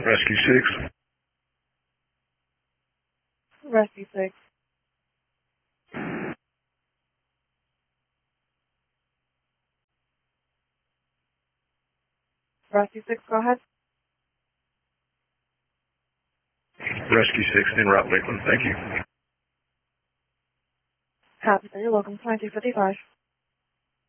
Rescue 6. Rescue 6. Rescue 6, go ahead. Rescue 6, en route, Lakeland. Thank you. Copy, sir. You're welcome. 2255.